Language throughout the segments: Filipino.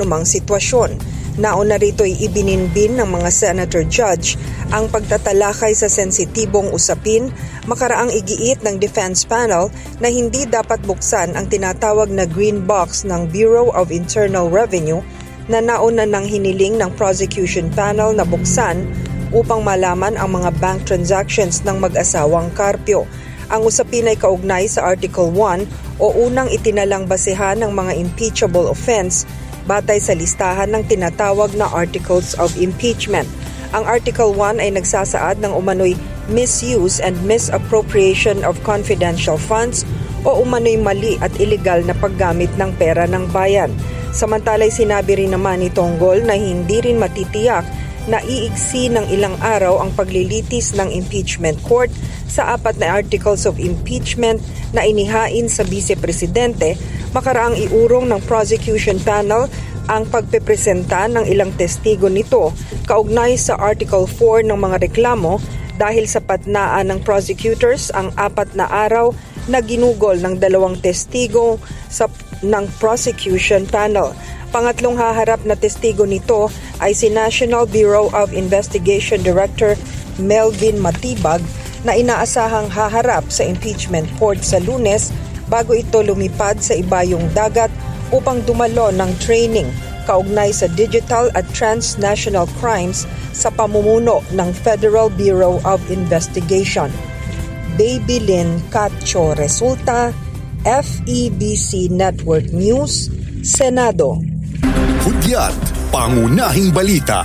anumang sitwasyon. Nauna rito'y ibininbin ng mga senator judge ang pagtatalakay sa sensitibong usapin, makaraang igiit ng defense panel na hindi dapat buksan ang tinatawag na green box ng Bureau of Internal Revenue na nauna ng hiniling ng prosecution panel na buksan upang malaman ang mga bank transactions ng mag-asawang Carpio. Ang usapin ay kaugnay sa Article 1 o unang itinalang basehan ng mga impeachable offense batay sa listahan ng tinatawag na Articles of Impeachment. Ang Article 1 ay nagsasaad ng umano'y misuse and misappropriation of confidential funds o umano'y mali at iligal na paggamit ng pera ng bayan. Samantala'y sinabi rin naman ni Tonggol na hindi rin matitiyak na iigsi ng ilang araw ang paglilitis ng impeachment court sa 4 na articles of impeachment na inihain sa vice-presidente, makaraang iurong ng prosecution panel ang pagpepresenta ng ilang testigo nito kaugnay sa Article 4 ng mga reklamo dahil sa patnaan ng prosecutors ang 4 na araw na ginugol ng 2 testigo ng prosecution panel. Pangatlong haharap na testigo nito ay si National Bureau of Investigation Director Melvin Matibag na inaasahang haharap sa impeachment court sa Lunes bago ito lumipad sa ibayong dagat upang dumalo ng training kaugnay sa digital at transnational crimes sa pamumuno ng Federal Bureau of Investigation. Baby Lynn Catcho Resulta, FEBC Network News, Senado. Hudyat, pangunahing balita.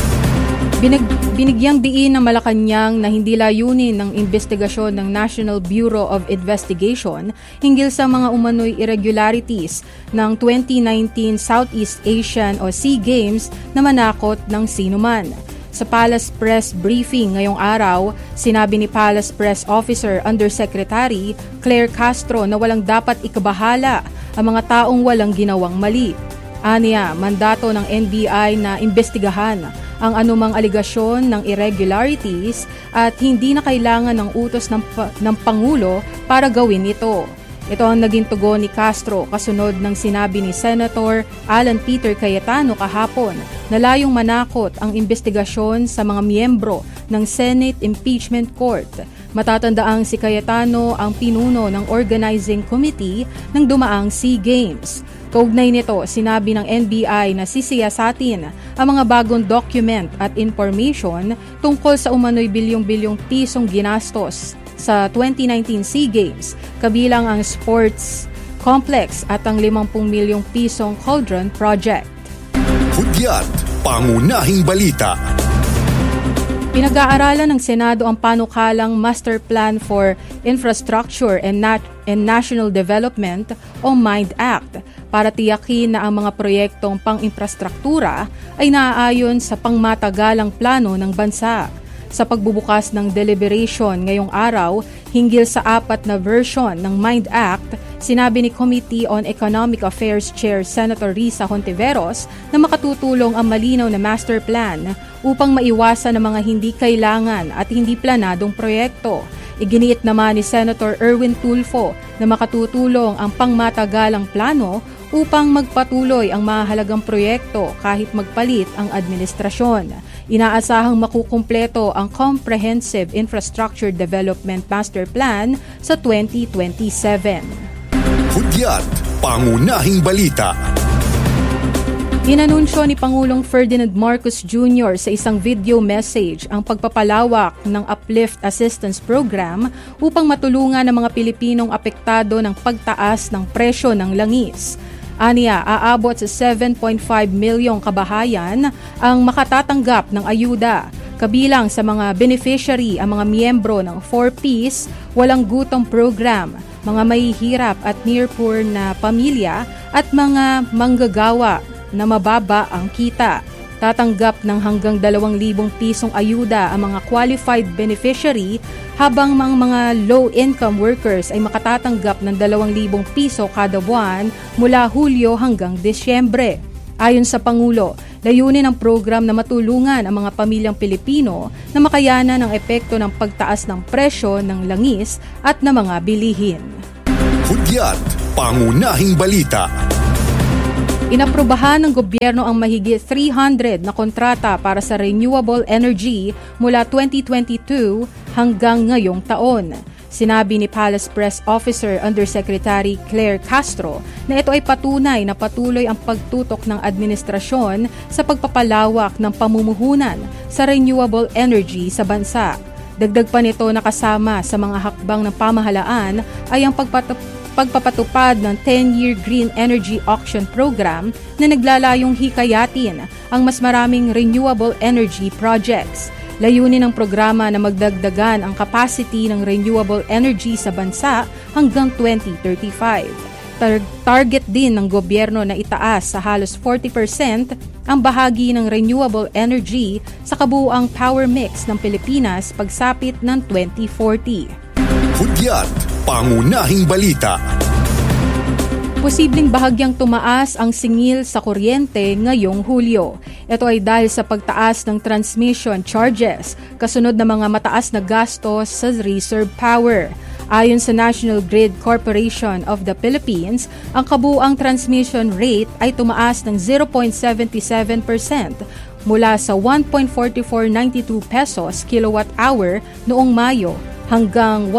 Binigyang diin ng Malacanang na hindi layunin ng investigasyon ng National Bureau of Investigation hinggil sa mga umano'y irregularities ng 2019 Southeast Asian o SEA Games na manakot ng sinuman. Sa Palace Press Briefing ngayong araw, sinabi ni Palace Press Officer Undersecretary Claire Castro na walang dapat ikabahala ang mga taong walang ginawang mali. Aniya, mandato ng NBI na imbestigahan ang anumang aligasyon ng irregularities at hindi na kailangan ng utos ng Pangulo para gawin ito. Ito ang naging tugon ni Castro kasunod ng sinabi ni Senator Alan Peter Cayetano kahapon na layong manakot ang imbestigasyon sa mga miyembro ng Senate Impeachment Court. Matatandaang si Cayetano ang pinuno ng organizing committee ng dumaang SEA Games. Kaugnay nito, sinabi ng NBI na sisiyasatin ang mga bagong document at information tungkol sa umano'y bilyong-bilyong pisong ginastos sa 2019 SEA Games, kabilang ang sports complex at ang 50 milyong pisong Cauldron Project. Hudyat, pangunahing balita. Pinag-aaralan ng Senado ang panukalang Master Plan for Infrastructure and National Development o MIND Act para tiyakin na ang mga proyektong pang-infrastruktura ay naaayon sa pangmatagalang plano ng bansa. Sa pagbubukas ng deliberation ngayong araw hinggil sa 4 na version ng MIND Act, sinabi ni Committee on Economic Affairs Chair Senator Risa Hontiveros na makatutulong ang malinaw na master plan upang maiwasan ang mga hindi kailangan at hindi planadong proyekto. Iginiit naman ni Senator Erwin Tulfo na makatutulong ang pangmatagalang plano upang magpatuloy ang mahalagang proyekto kahit magpalit ang administrasyon. Inaasahang makukumpleto ang Comprehensive Infrastructure Development Master Plan sa 2027. Hudyat, pangunahing balita. Inanunsyo ni Pangulong Ferdinand Marcos Jr. sa isang video message ang pagpapalawak ng Uplift Assistance Program upang matulungan ang mga Pilipinong apektado ng pagtaas ng presyo ng langis. Aniya, aabot sa 7.5 milyong kabahayan ang makatatanggap ng ayuda. Kabilang sa mga beneficiary ang mga miyembro ng 4Ps, Walang Gutom Program, mga mahihirap at near-poor na pamilya at mga manggagawa na mababa ang kita. Tatanggap ng hanggang 2,000 pisong ayuda ang mga qualified beneficiary habang mga low-income workers ay makatatanggap ng 2,000 piso kada buwan mula Hulyo hanggang Disyembre. Ayon sa Pangulo, layunin ng program na matulungan ang mga pamilyang Pilipino na makayanan ng epekto ng pagtaas ng presyo ng langis at ng mga bilihin. Hudyat, pangunahing balita. Inaprubahan ng gobyerno ang mahigit 300 na kontrata para sa renewable energy mula 2022 hanggang ngayong taon. Sinabi ni Palace Press Officer Undersecretary Claire Castro na ito ay patunay na patuloy ang pagtutok ng administrasyon sa pagpapalawak ng pamumuhunan sa renewable energy sa bansa. Dagdag pa nito na kasama sa mga hakbang ng pamahalaan ay ang pagpapatupad ng 10-year Green Energy Auction Program na naglalayong hikayatin ang mas maraming renewable energy projects. Layunin ng programa na magdagdagan ang capacity ng renewable energy sa bansa hanggang 2035. Target din ng gobyerno na itaas sa halos 40% ang bahagi ng renewable energy sa kabuuang power mix ng Pilipinas pagsapit ng 2040. Hudyat, pangunahing balita. Posibleng bahagyang tumaas ang singil sa kuryente ngayong Hulyo. Ito ay dahil sa pagtaas ng transmission charges, kasunod ng mga mataas na gastos sa reserve power. Ayon sa National Grid Corporation of the Philippines, ang kabuuang transmission rate ay tumaas ng 0.77% mula sa 1.4492 pesos kilowatt-hour noong Mayo hanggang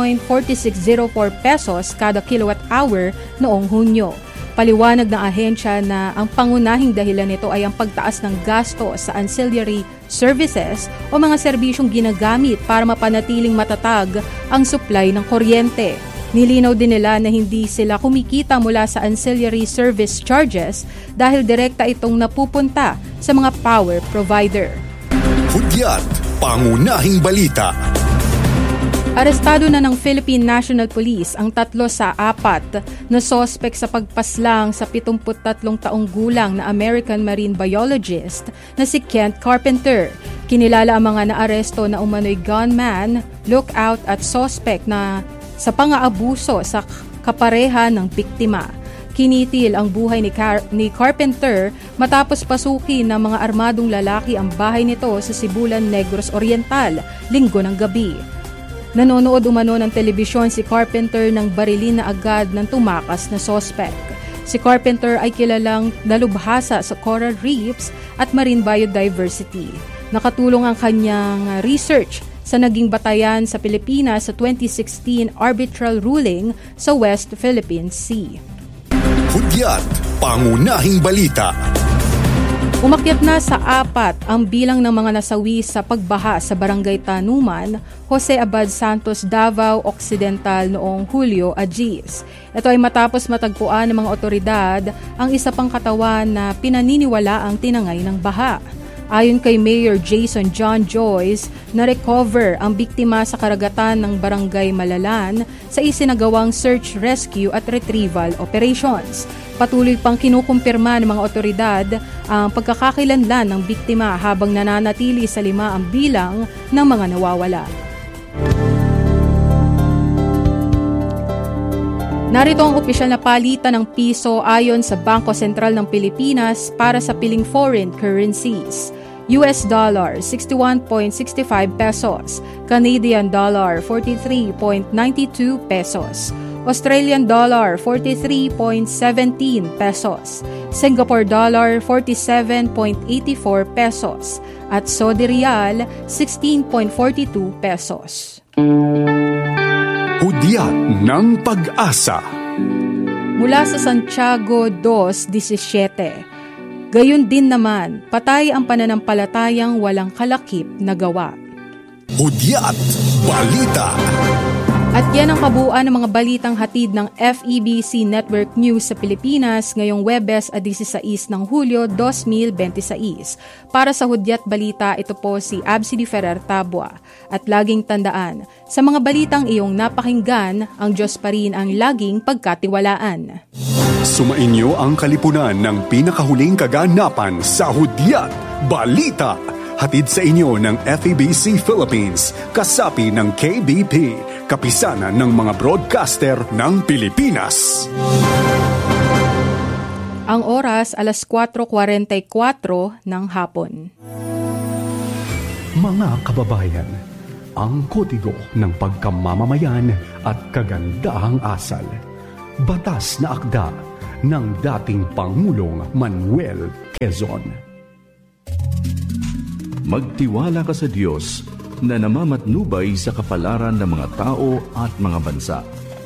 1.4604 pesos kada kilowatt-hour noong Hunyo. Paliwanag ng ahensya na ang pangunahing dahilan nito ay ang pagtaas ng gasto sa ancillary services o mga serbisyong ginagamit para mapanatiling matatag ang supply ng kuryente. Nilinaw din nila na hindi sila kumikita mula sa ancillary service charges dahil direkta itong napupunta sa mga power provider. Hudyat, pangunahing balita. Arestado na ng Philippine National Police ang 3 sa 4 na sospek sa pagpaslang sa 73 taong gulang na American marine biologist na si Kent Carpenter. Kinilala ang mga naaresto na umano'y gunman, lookout at sospek na sa pang-aabuso sa kapareha ng biktima. Kinitil ang buhay ni Carpenter matapos pasukin ng mga armadong lalaki ang bahay nito sa Sibulan, Negros Oriental, Linggo ng gabi. Nanonood umano ng telebisyon si Carpenter nang barilin na agad ng tumakas na sospek. Si Carpenter ay kilalang dalubhasa sa coral reefs at marine biodiversity. Nakatulong ang kanyang research sa naging batayan sa Pilipinas sa 2016 arbitral ruling sa West Philippine Sea. Hudyat, pangunahing balita. Umakyat na sa 4 ang bilang ng mga nasawi sa pagbaha sa Barangay Tanuman, Jose Abad Santos, Davao Occidental noong Hulyo, Agis. Ito ay matapos matagpuan ng mga otoridad ang isa pang katawan na pinaniniwala ang tinangay ng baha. Ayon kay Mayor Jason John Joyce, na-recover ang biktima sa karagatan ng Barangay Malalan sa isinagawang search, rescue at retrieval operations. Patuloy pang kinukumpirma ng mga otoridad ang pagkakakilanlan ng biktima habang nananatili sa 5 ang bilang ng mga nawawala. Narito ang opisyal na palitan ng piso ayon sa Bangko Sentral ng Pilipinas para sa piling foreign currencies. US dollar 61.65 pesos, Canadian dollar 43.92 pesos, Australian dollar 43.17 pesos, Singapore dollar 47.84 pesos, at Saudi Riyal 16.42 pesos. Hudyat ng Pag-asa. Mula sa Santiago 2:17. Gayon din naman, patay ang pananampalatayang walang kalakip na gawa. Hudyat Balita. At yan ang kabuuan ng mga balitang hatid ng FEBC Network News sa Pilipinas ngayong Huwebes 16 ng Hulyo 2026. Para sa Hudyat Balita, ito po si Absidy Ferrer Tabua. At laging tandaan, sa mga balitang iyong napakinggan, ang Diyos pa rin ang laging pagkatiwalaan. Sumainyo ang kalipunan ng pinakahuling kaganapan sa Hudyat Balita. Hatid sa inyo ng FEBC Philippines, kasapi ng KBP, kapisanan ng mga broadcaster ng Pilipinas. Ang oras, 4:44 ng hapon. Mga kababayan, ang kodigo ng pagkamamamayan at kagandahang asal. Batas na akda, ng dating Pangulong Manuel Quezon. Magtiwala ka sa Diyos na namamatnubay sa kapalaran ng mga tao at mga bansa.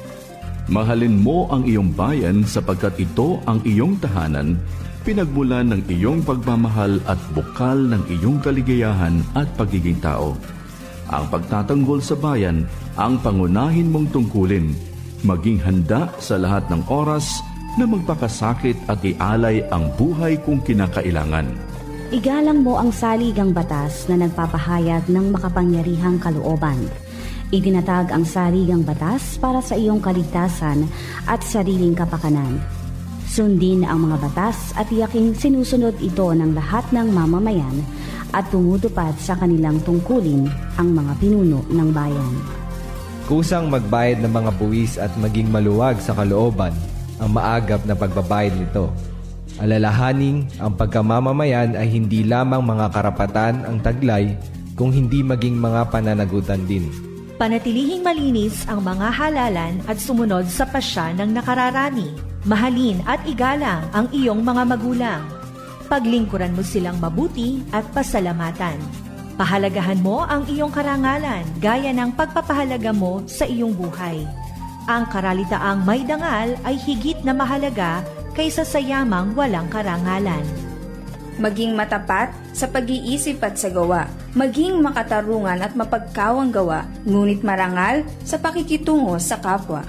Mahalin mo ang iyong bayan sapagkat ito ang iyong tahanan, pinagmulan ng iyong pagmamahal at bukal ng iyong kaligayahan at pagiging tao. Ang pagtatanggol sa bayan ang pangunahin mong tungkulin. Maging handa sa lahat ng oras na magpakasakit at ialay ang buhay kung kinakailangan. Igalang mo ang saligang batas na nagpapahayag ng makapangyarihang kalooban. Itinatag ang saligang batas para sa iyong kaligtasan at sariling kapakanan. Sundin ang mga batas at tiyaking sinusunod ito ng lahat ng mamamayan at tumutupad sa kanilang tungkulin ang mga pinuno ng bayan. Kusang magbayad ng mga buwis at maging maluwag sa kalooban ang maagap na pagbabayad nito. Alalahaning ang pagkamamamayan ay hindi lamang mga karapatan ang taglay kung hindi maging mga pananagutan din. Panatilihing malinis ang mga halalan at sumunod sa pasya ng nakararami. Mahalin at igalang ang iyong mga magulang. Paglingkuran mo silang mabuti at pasalamatan. Pahalagahan mo ang iyong karangalan gaya ng pagpapahalaga mo sa iyong buhay. Ang karalitaang may dangal ay higit na mahalaga kaysa sa yamang walang karangalan. Maging matapat sa pag-iisip at sa gawa. Maging makatarungan at mapagkawang gawa, ngunit marangal sa pakikitungo sa kapwa.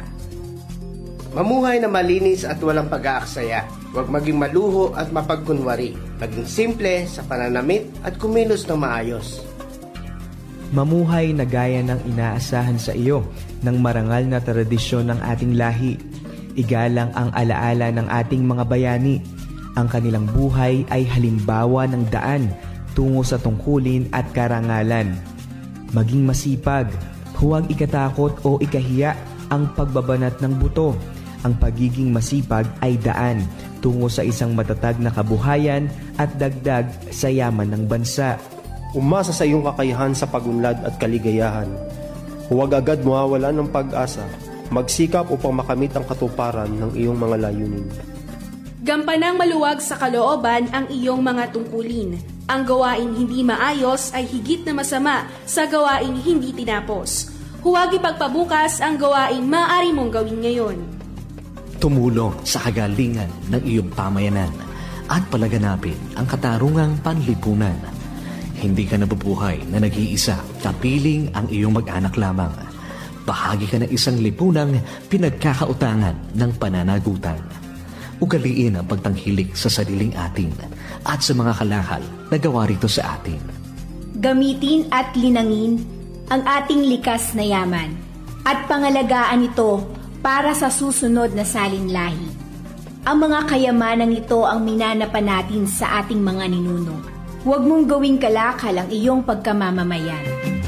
Mamuhay na malinis at walang pag-aaksaya. Huwag maging maluho at mapagkunwari. Maging simple sa pananamit at kumilos ng maayos. Mamuhay na gaya ng inaasahan sa iyo ng marangal na tradisyon ng ating lahi. Igalang ang alaala ng ating mga bayani. Ang kanilang buhay ay halimbawa ng daan tungo sa tungkulin at karangalan. Maging masipag, huwag ikatakot o ikahiya ang pagbabanat ng buto. Ang pagiging masipag ay daan tungo sa isang matatag na kabuhayan at dagdag sa yaman ng bansa. Umasa sa iyong kakayahan sa pagunlad at kaligayahan. Huwag agad mawawalan ng pag-asa. Magsikap upang makamit ang katuparan ng iyong mga layunin. Gampanang maluwag sa kalooban ang iyong mga tungkulin. Ang gawaing hindi maayos ay higit na masama sa gawaing hindi tinapos. Huwag ipagpabukas ang gawaing maaari mong gawin ngayon. Tumulong sa kagalingan ng iyong pamayanan at palaganapin ang katarungang panlipunan. Hindi ka nabubuhay na nag-iisa, kapiling ang iyong mag-anak lamang. Bahagi ka ng isang lipunang pinagkakautangan ng pananagutan. Ugaliin ang pagtanghilik sa sariling atin at sa mga kalakal na gawa rito sa atin. Gamitin at linangin ang ating likas na yaman at pangalagaan ito para sa susunod na salinlahi. Ang mga kayamanang ito ang minanapan natin sa ating mga ninuno. Huwag mong gawing kalakal ang iyong pagkamamamayan.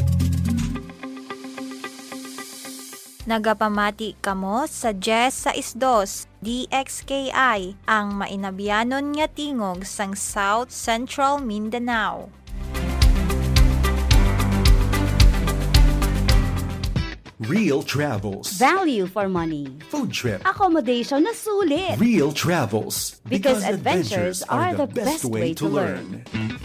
Nagapamati kamo sa Jess sa Isdos, DXKI, ang mainabiyanon nga tingog sang South Central Mindanao. Real Travels. Value for money. Food trip. Accommodation na sulit. Real Travels. Because adventures are the best way to learn.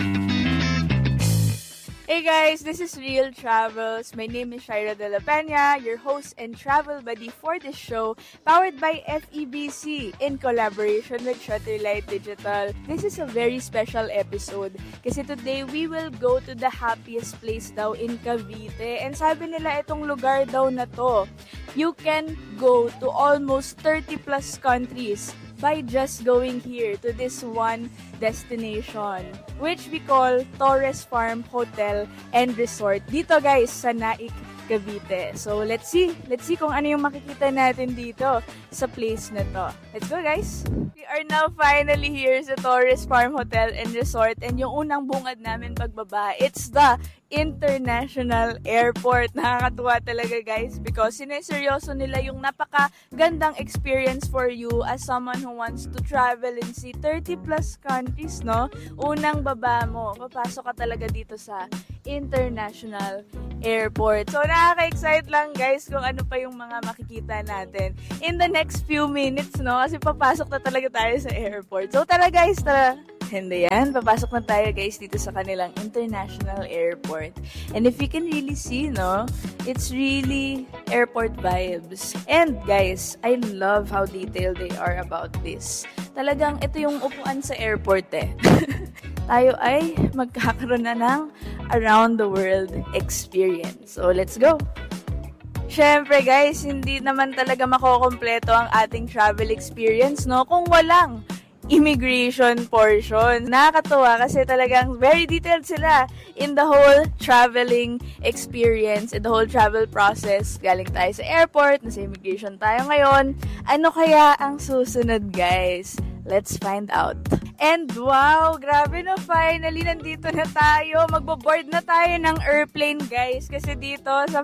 Hey guys, this is Real Travels. My name is Shaira De La Peña, your host and travel buddy for this show, powered by FEBC in collaboration with Shutterlight Digital. This is a very special episode kasi today we will go to the happiest place daw in Cavite. And sabi nila itong lugar daw na to, you can go to almost 30 plus countries by just going here to this one destination, which we call Torres Farm Hotel and Resort. Dito guys, sa Naik, Cavite. So let's see kung ano yung makikita natin dito sa place na to. Let's go guys! We are now finally here sa Torres Farm Hotel and Resort, and yung unang bungad namin pagbaba, it's the International Airport. Nakakatuwa talaga guys because sineseryoso nila yung napakagandang experience for you as someone who wants to travel and see 30 plus countries, no? Unang baba mo, papasok ka talaga dito sa International airport. So nakaka-excite lang guys kung ano pa yung mga makikita natin in the next few minutes, no? Kasi papasok na talaga tayo sa airport. So tara guys, tara! Hindi yan. Papasok na tayo guys dito sa kanilang international airport. And if you can really see, no, it's really airport vibes. And guys, I love how detailed they are about this. Talagang ito yung upuan sa airport eh. Tayo ay magkakaroon na ng around the world experience. So let's go! Syempre guys, hindi naman talaga makokompleto ang ating travel experience, no, kung walang immigration portion. Nakakatuwa kasi talagang very detailed sila in the whole traveling experience, in the whole travel process. Galing tayo sa airport, nasa immigration tayo ngayon. Ano kaya ang susunod, guys? Let's find out. And wow, grabe na, finally nandito na tayo. Magbo-board na tayo ng airplane, guys. Kasi dito sa